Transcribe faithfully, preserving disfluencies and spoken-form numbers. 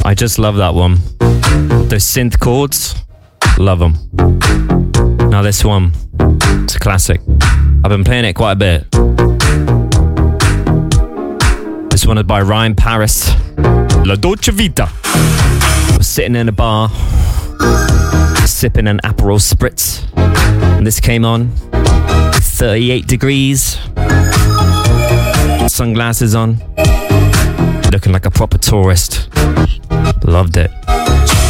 I just love that one. Those synth chords, love them. Now this one, it's a classic. I've been playing it quite a bit. This one is by Ryan Paris, La Dolce Vita. I was sitting in a bar, sipping an Aperol Spritz, and this came on, thirty-eight degrees, sunglasses on, looking like a proper tourist. Loved it.